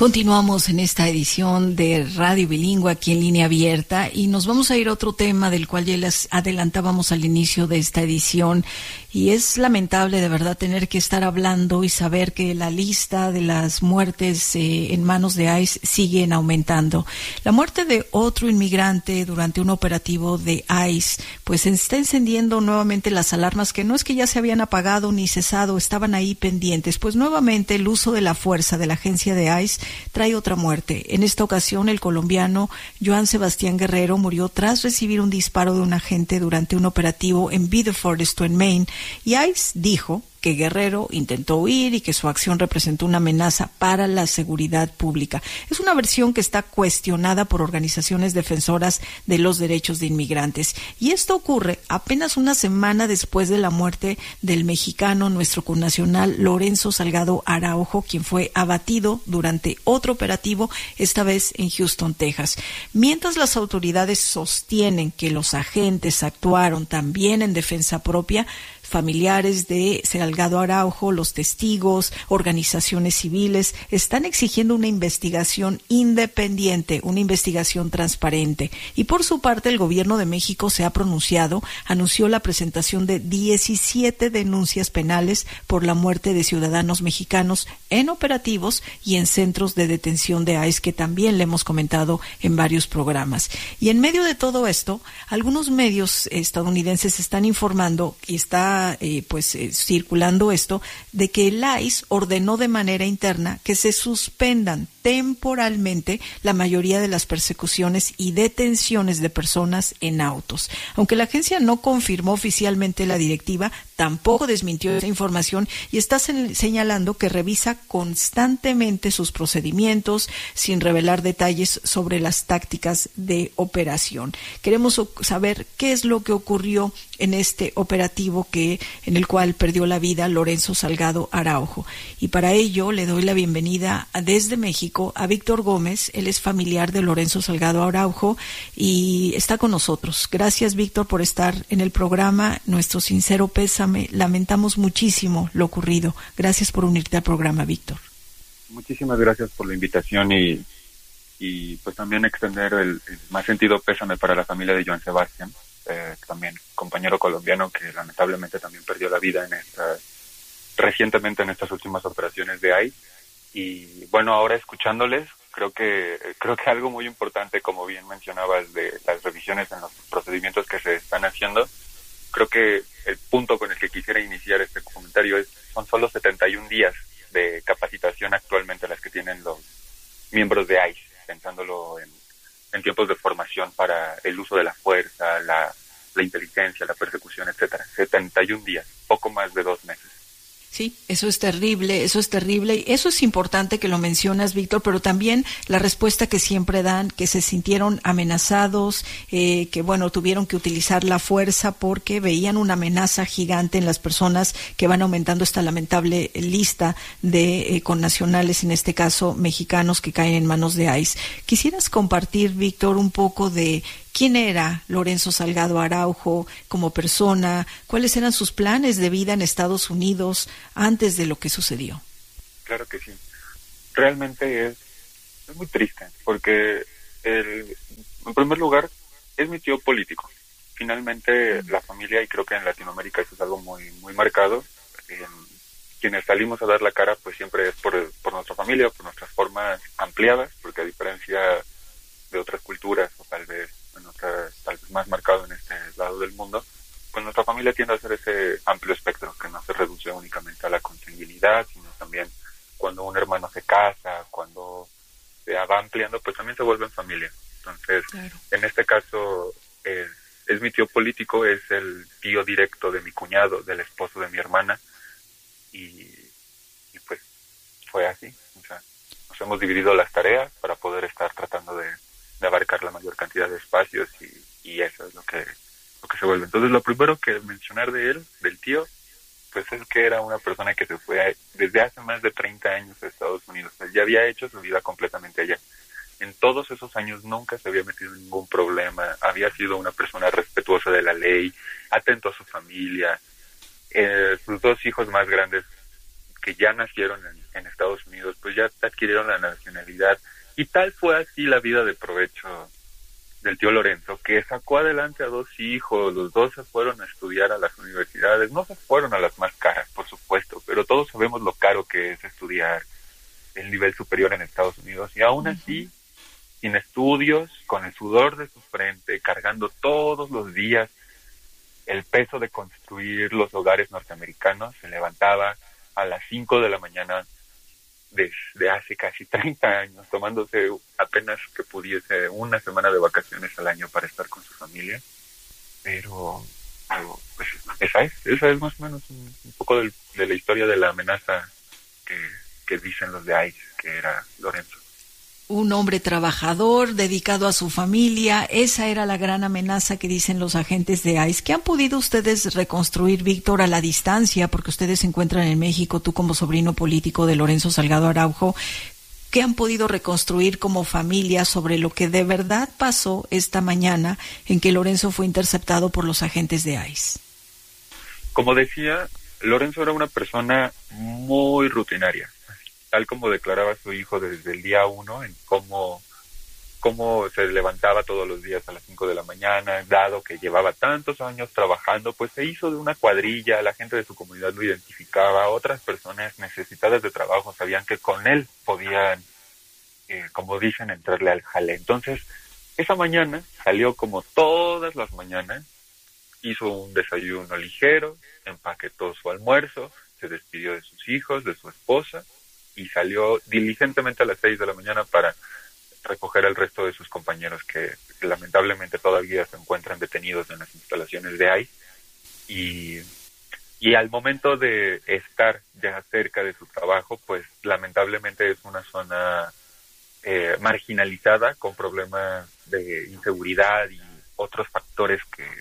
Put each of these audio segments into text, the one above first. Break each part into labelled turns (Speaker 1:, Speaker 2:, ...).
Speaker 1: Continuamos en esta edición de Radio Bilingüe aquí en Línea Abierta y nos vamos a ir a otro tema del cual ya les adelantábamos al inicio de esta edición, y es lamentable de verdad tener que estar hablando y saber que la lista de las muertes en manos de ICE siguen aumentando. La muerte de otro inmigrante durante un operativo de ICE pues está encendiendo nuevamente las alarmas, que no es que ya se habían apagado ni cesado, estaban ahí pendientes, pues nuevamente el uso de la fuerza de la agencia de ICE trae otra muerte. En esta ocasión, el colombiano Joan Sebastián Guerrero murió tras recibir un disparo de un agente durante un operativo en Biddeford, esto en Maine, y ICE dijo que Guerrero intentó huir y que su acción representó una amenaza para la seguridad pública. Es una versión que está cuestionada por organizaciones defensoras de los derechos de inmigrantes. Y esto ocurre apenas una semana después de la muerte del mexicano, nuestro connacional Lorenzo Salgado Araujo, quien fue abatido durante otro operativo, esta vez en Houston, Texas. Mientras las autoridades sostienen que los agentes actuaron también en defensa propia, familiares de Salgado Araujo, los testigos, organizaciones civiles están exigiendo una investigación independiente, una investigación transparente. Y por su parte, el gobierno de México se ha pronunciado, anunció la presentación de 17 denuncias penales por la muerte de ciudadanos mexicanos en operativos y en centros de detención de ICE, que también le hemos comentado en varios programas. Y en medio de todo esto, algunos medios estadounidenses están informando y está circulando esto, de que el ICE ordenó de manera interna que se suspendan temporalmente la mayoría de las persecuciones y detenciones de personas en autos. Aunque la agencia no confirmó oficialmente la directiva, tampoco desmintió esa información y está señalando que revisa constantemente sus procedimientos sin revelar detalles sobre las tácticas de operación. Queremos saber qué es lo que ocurrió en este operativo en el cual perdió la vida Lorenzo Salgado Araujo. Y para ello le doy la bienvenida desde México a Víctor Gómez. Él es familiar de Lorenzo Salgado Araujo y está con nosotros. Gracias, Víctor, por estar en el programa. Nuestro sincero pésame. Lamentamos muchísimo lo ocurrido. Gracias por unirte al programa, Víctor.
Speaker 2: Muchísimas gracias por la invitación y pues también extender el más sentido pésame para la familia de Joan Sebastián, también compañero colombiano que lamentablemente también perdió la vida recientemente en estas últimas operaciones de ICE. Y bueno, ahora escuchándoles, creo que algo muy importante, como bien mencionabas, de las revisiones en los procedimientos que se están haciendo, creo que el punto con el que quisiera iniciar este comentario son solo 71 días de capacitación actualmente las que tienen los miembros de ICE, pensándolo en tiempos de formación para el uso de la fuerza, la inteligencia, la persecución, etcétera. 71 días, poco más de 2 meses.
Speaker 1: Sí, eso es terrible, eso es terrible. Y eso es importante que lo mencionas, Víctor, pero también la respuesta que siempre dan, que se sintieron amenazados, que tuvieron que utilizar la fuerza porque veían una amenaza gigante en las personas que van aumentando esta lamentable lista de connacionales, en este caso mexicanos, que caen en manos de ICE. ¿Quisieras compartir, Víctor, un poco de quién era Lorenzo Salgado Araujo como persona? ¿Cuáles eran sus planes de vida en Estados Unidos antes de lo que sucedió?
Speaker 2: Claro que sí. Realmente es muy triste, porque en primer lugar, es mi tío político. Finalmente, la familia, y creo que en Latinoamérica eso es algo muy, muy marcado, quienes salimos a dar la cara, pues siempre es por nuestra familia, por nuestras formas ampliadas, porque a diferencia de otras culturas, o tal vez más marcado en este lado del mundo, pues nuestra familia tiende a ser ese amplio espectro que no se reduce únicamente a la consanguinidad, sino también cuando un hermano se casa, cuando se va ampliando, pues también se vuelven familia. Entonces, claro. En este caso es mi tío político, es el tío directo de mi cuñado, del esposo de mi hermana, y pues fue así. O sea, nos hemos dividido las tareas para poder estar tratando de abarcar la mayor cantidad de espacios y eso es lo que se vuelve. Entonces, lo primero que mencionar de él, del tío, pues es que era una persona que se fue desde hace más de 30 años a Estados Unidos. Él ya había hecho su vida completamente allá. En todos esos años nunca se había metido en ningún problema, había sido una persona respetuosa de la ley, atento a su familia. Sus 2 hijos más grandes, que ya nacieron en Estados Unidos, pues ya adquirieron la nacionalidad. Y tal fue así la vida de provecho del tío Lorenzo, que sacó adelante a 2 hijos, los 2 se fueron a estudiar a las universidades, no se fueron a las más caras, por supuesto, pero todos sabemos lo caro que es estudiar el nivel superior en Estados Unidos, y aún así, sin estudios, con el sudor de su frente, cargando todos los días el peso de construir los hogares norteamericanos, se levantaba a las 5 de la mañana desde hace casi 30 años, tomándose apenas que pudiese una semana de vacaciones al año para estar con su familia. Pero pues esa es más o menos un poco de la historia de la amenaza que dicen los de ICE, que era Lorenzo.
Speaker 1: Un hombre trabajador, dedicado a su familia, esa era la gran amenaza que dicen los agentes de ICE. ¿Qué han podido ustedes reconstruir, Víctor, a la distancia? Porque ustedes se encuentran en México, tú como sobrino político de Lorenzo Salgado Araujo. ¿Qué han podido reconstruir como familia sobre lo que de verdad pasó esta mañana en que Lorenzo fue interceptado por los agentes de ICE?
Speaker 2: Como decía, Lorenzo era una persona muy rutinaria, tal como declaraba su hijo desde el día 1, en cómo se levantaba todos los días a las 5 de la mañana, dado que llevaba tantos años trabajando, pues se hizo de una cuadrilla, la gente de su comunidad lo identificaba, otras personas necesitadas de trabajo sabían que con él podían, como dicen, entrarle al jale. Entonces, esa mañana salió como todas las mañanas, hizo un desayuno ligero, empaquetó su almuerzo, se despidió de sus hijos, de su esposa, y salió diligentemente a las 6 de la mañana para recoger al resto de sus compañeros que lamentablemente todavía se encuentran detenidos en las instalaciones de ICE. Y al momento de estar ya cerca de su trabajo, pues lamentablemente es una zona marginalizada, con problemas de inseguridad y otros factores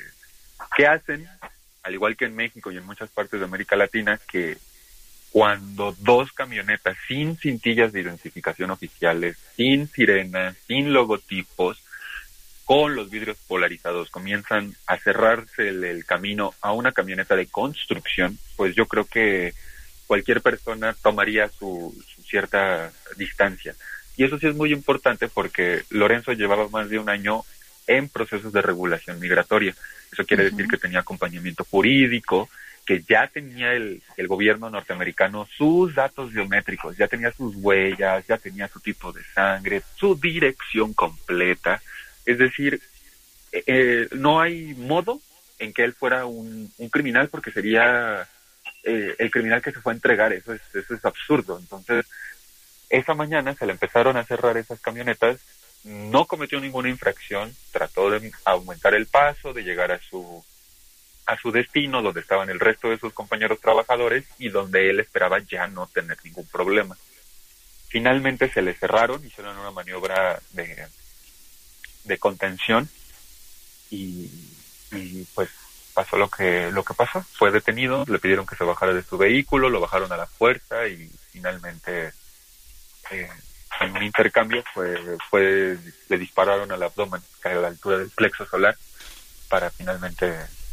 Speaker 2: que hacen, al igual que en México y en muchas partes de América Latina, que cuando 2 camionetas sin cintillas de identificación oficiales, sin sirenas, sin logotipos, con los vidrios polarizados, comienzan a cerrarse el camino a una camioneta de construcción, pues yo creo que cualquier persona tomaría su cierta distancia. Y eso sí es muy importante porque Lorenzo llevaba más de 1 año en procesos de regulación migratoria. Eso quiere decir que tenía acompañamiento jurídico, que ya tenía el gobierno norteamericano sus datos biométricos, ya tenía sus huellas, ya tenía su tipo de sangre, su dirección completa. Es decir, no hay modo en que él fuera un criminal, porque sería el criminal que se fue a entregar. Eso es absurdo. Entonces, esa mañana se le empezaron a cerrar esas camionetas, no cometió ninguna infracción, trató de aumentar el paso, de llegar a su destino, donde estaban el resto de sus compañeros trabajadores y donde él esperaba ya no tener ningún problema. Finalmente se le cerraron, hicieron una maniobra de contención y pues pasó lo que pasó. Fue detenido, le pidieron que se bajara de su vehículo, lo bajaron a la fuerza y finalmente en un intercambio le dispararon al abdomen, a la altura del plexo solar, para finalmente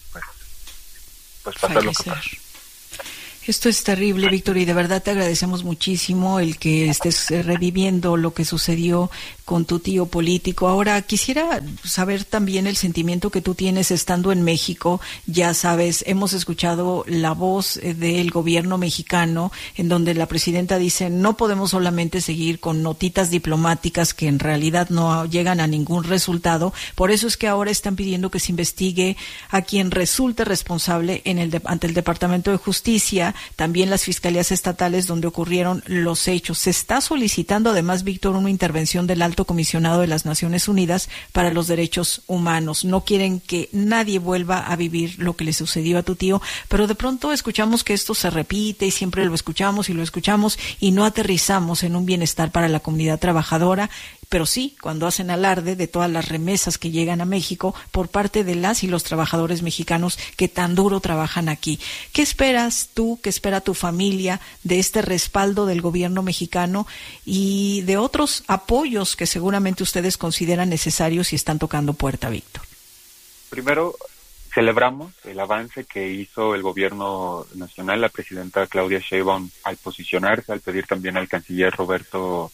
Speaker 2: pues pasar lo que pasó.
Speaker 1: Esto es terrible, Víctor, y de verdad te agradecemos muchísimo el que estés reviviendo lo que sucedió con tu tío político. Ahora, quisiera saber también el sentimiento que tú tienes estando en México. Ya sabes, hemos escuchado la voz del gobierno mexicano, en donde la presidenta dice, no podemos solamente seguir con notitas diplomáticas que en realidad no llegan a ningún resultado. Por eso es que ahora están pidiendo que se investigue a quien resulte responsable ante el Departamento de Justicia, también las fiscalías estatales donde ocurrieron los hechos. Se está solicitando además, Víctor, una intervención del Alto Comisionado de las Naciones Unidas para los Derechos Humanos. No quieren que nadie vuelva a vivir lo que le sucedió a tu tío, pero de pronto escuchamos que esto se repite y siempre lo escuchamos y no aterrizamos en un bienestar para la comunidad trabajadora. Pero sí, cuando hacen alarde de todas las remesas que llegan a México por parte de las y los trabajadores mexicanos que tan duro trabajan aquí. ¿Qué esperas tú, qué espera tu familia de este respaldo del gobierno mexicano y de otros apoyos que seguramente ustedes consideran necesarios y están tocando puerta, Víctor?
Speaker 2: Primero, Celebramos el avance que hizo el gobierno nacional, la presidenta Claudia Sheinbaum, al posicionarse, al pedir también al canciller Roberto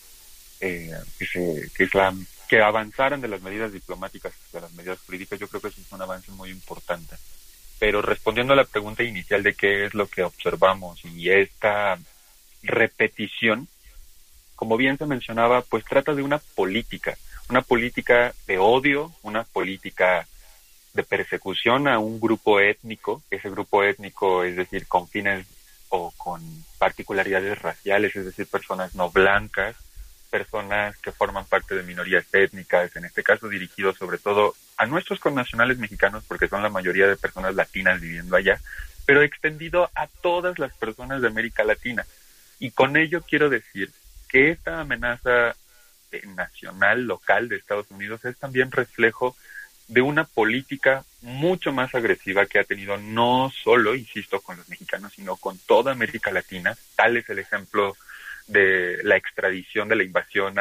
Speaker 2: que avanzaran de las medidas diplomáticas hacia las medidas jurídicas. Yo creo que eso es un avance muy importante. Pero respondiendo a la pregunta inicial de qué es lo que observamos y esta repetición, como bien se mencionaba, pues trata de una política de odio, una política de persecución a un grupo étnico, ese grupo étnico, es decir, con fines o con particularidades raciales, es decir, personas no blancas, personas que forman parte de minorías étnicas, en este caso dirigido sobre todo a nuestros connacionales mexicanos, porque son la mayoría de personas latinas viviendo allá, pero extendido a todas las personas de América Latina. Y con ello quiero decir que esta amenaza nacional, local de Estados Unidos es también reflejo de una política mucho más agresiva que ha tenido no solo, insisto, con los mexicanos, sino con toda América Latina. Tal es el ejemplo de la extradición de la invasión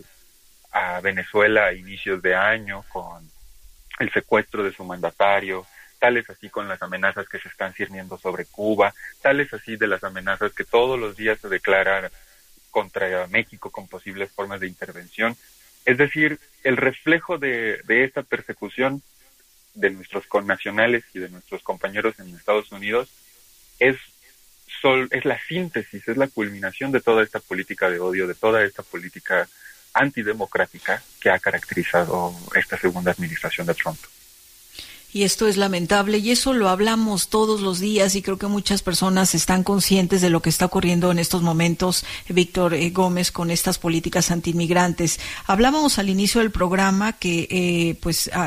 Speaker 2: a Venezuela a inicios de año, con el secuestro de su mandatario, tal es así con las amenazas que se están cierne sobre Cuba, tal es así de las amenazas que todos los días se declaran contra México con posibles formas de intervención. Es decir, el reflejo de esta persecución de nuestros connacionales y de nuestros compañeros en Estados Unidos es la síntesis, es la culminación de toda esta política de odio, de toda esta política antidemocrática que ha caracterizado esta segunda administración de Trump.
Speaker 1: Y esto es lamentable, y eso lo hablamos todos los días, y creo que muchas personas están conscientes de lo que está ocurriendo en estos momentos, Víctor Gómez, con estas políticas antiinmigrantes. Hablábamos al inicio del programa que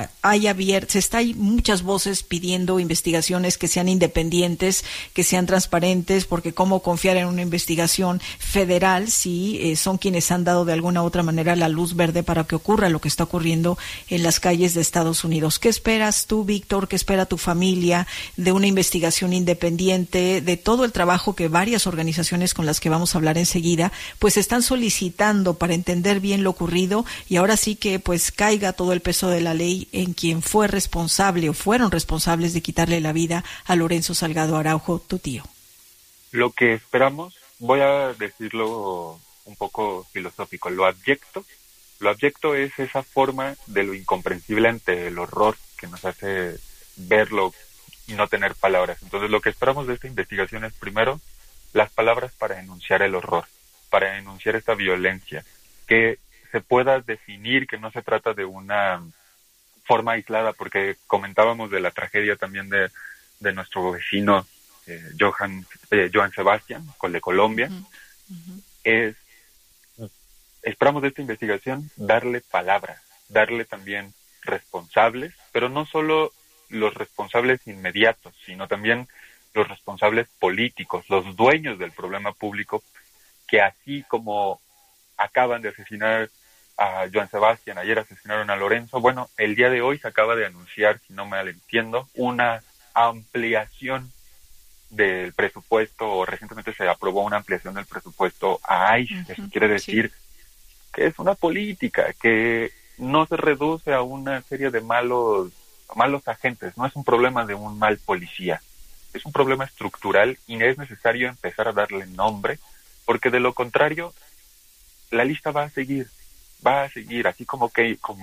Speaker 1: hay muchas voces pidiendo investigaciones que sean independientes, que sean transparentes, porque cómo confiar en una investigación federal si son quienes han dado de alguna u otra manera la luz verde para que ocurra lo que está ocurriendo en las calles de Estados Unidos. ¿Qué esperas tú, Víctor? ¿Qué espera tu familia de una investigación independiente, de todo el trabajo que varias organizaciones con las que vamos a hablar enseguida, pues están solicitando para entender bien lo ocurrido, y ahora sí que pues caiga todo el peso de la ley en quien fue responsable o fueron responsables de quitarle la vida a Lorenzo Salgado Araujo, tu tío?
Speaker 2: Lo que esperamos, voy a decirlo un poco filosófico, lo abyecto es esa forma de lo incomprensible ante el horror que nos hace verlo y no tener palabras. Entonces lo que esperamos de esta investigación es primero las palabras para denunciar el horror, para denunciar esta violencia, que se pueda definir que no se trata de una forma aislada, porque comentábamos de la tragedia también de nuestro vecino Johann Sebastian, de Colombia. Esperamos de esta investigación darle palabras, darle también responsables, pero no solo los responsables inmediatos, sino también los responsables políticos, los dueños del problema público, que así como acaban de asesinar a Johann Sebastian, ayer asesinaron a Lorenzo, bueno, el día de hoy se acaba de anunciar, si no mal entiendo, una ampliación del presupuesto, o recientemente se aprobó una ampliación del presupuesto a ICE. Eso quiere decir que es una política que no se reduce a una serie de malos agentes, no es un problema de un mal policía, es un problema estructural y es necesario empezar a darle nombre, porque de lo contrario la lista va a seguir, así como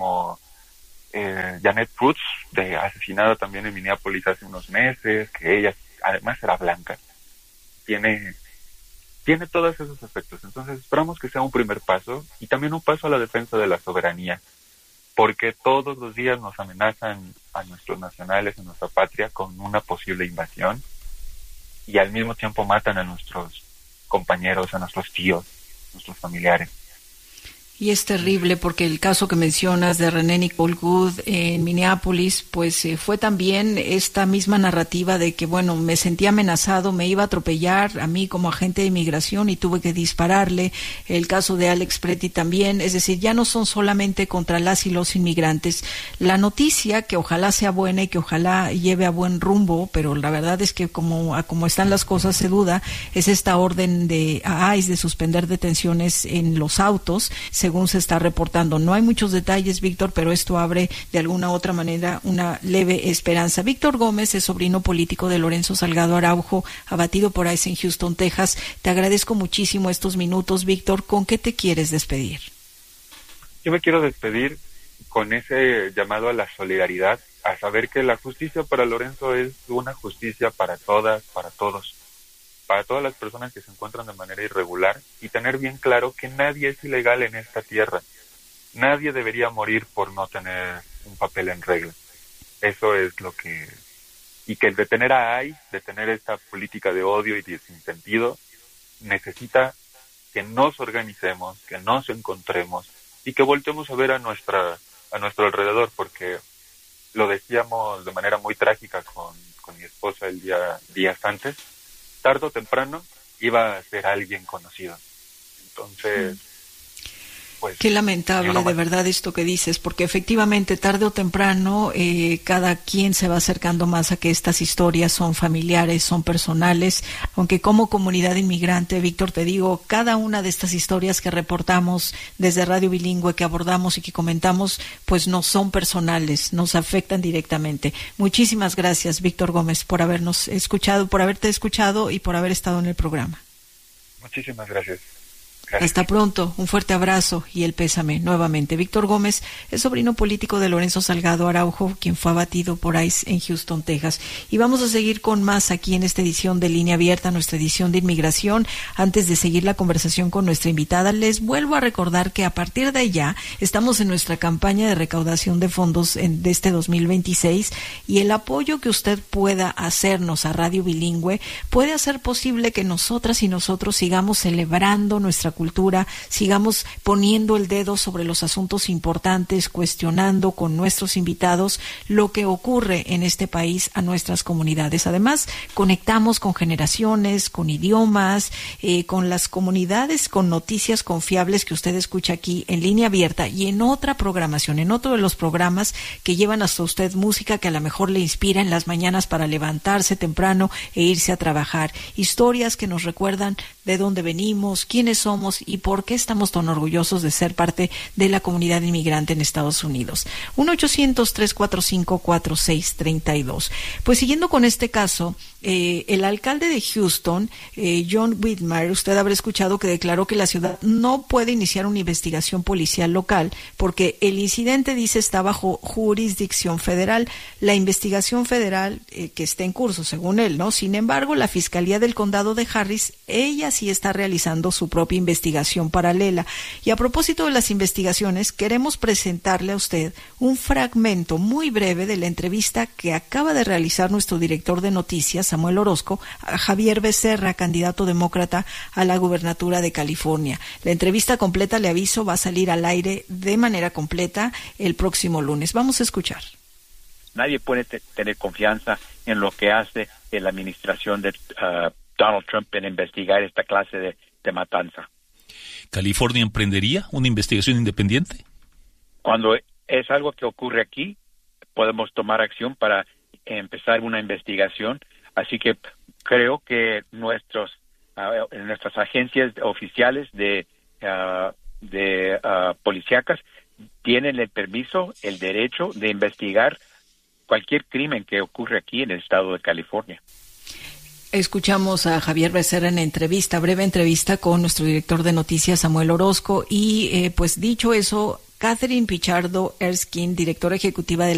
Speaker 2: Janet Cruz, asesinada también en Minneapolis hace unos meses, que ella además era blanca, tiene todos esos efectos. Entonces esperamos que sea un primer paso y también un paso a la defensa de la soberanía, porque todos los días nos amenazan a nuestros nacionales, en nuestra patria, con una posible invasión, y al mismo tiempo matan a nuestros compañeros, a nuestros tíos, nuestros familiares.
Speaker 1: Y es terrible porque el caso que mencionas de René Nicole Goode en Minneapolis, pues fue también esta misma narrativa de que, bueno, me sentí amenazado, me iba a atropellar a mí como agente de inmigración y tuve que dispararle. El caso de Alex Pretty también, es decir, ya no son solamente contra las y los inmigrantes. La noticia, que ojalá sea buena y que ojalá lleve a buen rumbo, pero la verdad es que como están las cosas se duda, es esta orden a ICE de suspender detenciones en los autos. Se según se está reportando. No hay muchos detalles, Víctor, pero esto abre de alguna u otra manera una leve esperanza. Víctor Gómez es sobrino político de Lorenzo Salgado Araujo, abatido por ICE en Houston, Texas. Te agradezco muchísimo estos minutos, Víctor. ¿Con qué te quieres despedir?
Speaker 2: Yo me quiero despedir con ese llamado a la solidaridad, a saber que la justicia para Lorenzo es una justicia para todas, para todos, para todas las personas que se encuentran de manera irregular, y tener bien claro que nadie es ilegal en esta tierra. Nadie debería morir por no tener un papel en regla. Eso es lo que... Y que el detener a ICE, detener esta política de odio y de sinsentido, necesita que nos organicemos, que nos encontremos y que voltemos a ver a nuestro alrededor, porque lo decíamos de manera muy trágica con mi esposa días antes, tarde o temprano iba a ser alguien conocido. Entonces, pues...
Speaker 1: Qué lamentable, de verdad, esto que dices, porque efectivamente, tarde o temprano, cada quien se va acercando más a que estas historias son familiares, son personales, aunque como comunidad inmigrante, Víctor, te digo, cada una de estas historias que reportamos desde Radio Bilingüe, que abordamos y que comentamos, pues no son personales, nos afectan directamente. Muchísimas gracias, Víctor Gómez, por habernos escuchado, por haberte escuchado y por haber estado en el programa.
Speaker 2: Muchísimas gracias.
Speaker 1: Gracias. Hasta pronto, un fuerte abrazo y el pésame nuevamente. Víctor Gómez es sobrino político de Lorenzo Salgado Araujo, quien fue abatido por ICE en Houston, Texas. Y vamos a seguir con más aquí en esta edición de Línea Abierta, nuestra edición de inmigración. Antes de seguir la conversación con nuestra invitada, les vuelvo a recordar que a partir de ya estamos en nuestra campaña de recaudación de fondos de este 2026, y el apoyo que usted pueda hacernos a Radio Bilingüe puede hacer posible que nosotras y nosotros sigamos celebrando nuestra cultura, sigamos poniendo el dedo sobre los asuntos importantes, cuestionando con nuestros invitados lo que ocurre en este país a nuestras comunidades. Además, conectamos con generaciones, con idiomas, con las comunidades, con noticias confiables que usted escucha aquí en Línea Abierta y en otra programación, en otro de los programas que llevan hasta usted música que a lo mejor le inspira en las mañanas para levantarse temprano e irse a trabajar. Historias que nos recuerdan de dónde venimos, quiénes somos y por qué estamos tan orgullosos de ser parte de la comunidad inmigrante en Estados Unidos. 1-800-345-4632. Pues siguiendo con este caso, el alcalde de Houston, John Whitmer, usted habrá escuchado que declaró que la ciudad no puede iniciar una investigación policial local porque el incidente, dice, está bajo jurisdicción federal. La investigación federal que está en curso, según él, ¿no? Sin embargo, la Fiscalía del Condado de Harris, ella sí está realizando su propia investigación paralela. Y a propósito de las investigaciones, queremos presentarle a usted un fragmento muy breve de la entrevista que acaba de realizar nuestro director de noticias, Samuel Orozco, a Javier Becerra, candidato demócrata a la gubernatura de California. La entrevista completa, le aviso, va a salir al aire de manera completa el próximo lunes. Vamos a escuchar.
Speaker 3: Nadie puede tener confianza en lo que hace la administración de Donald Trump en investigar esta clase de matanza.
Speaker 4: ¿California emprendería una investigación independiente?
Speaker 3: Cuando es algo que ocurre aquí, podemos tomar acción para empezar una investigación. Así que creo que nuestras agencias oficiales de policíacas tienen el permiso, el derecho de investigar cualquier crimen que ocurre aquí en el estado de California.
Speaker 1: Escuchamos a Javier Becerra en breve entrevista con nuestro director de noticias, Samuel Orozco, y pues dicho eso, Catherine Pichardo Erskine, directora ejecutiva de